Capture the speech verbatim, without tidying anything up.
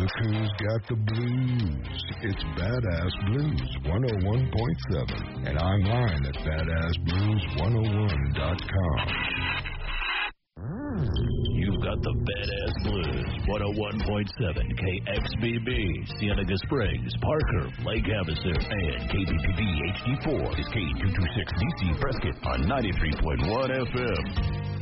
Look who's got the blues. It's Badass Blues one oh one point seven and online at badass blues one oh one dot com. You've got the Badass Blues one oh one point seven K X B B, Cienega Springs, Parker, Lake Havasu, and K B P B H D four is K two twenty-six D C Prescott on ninety-three point one F M.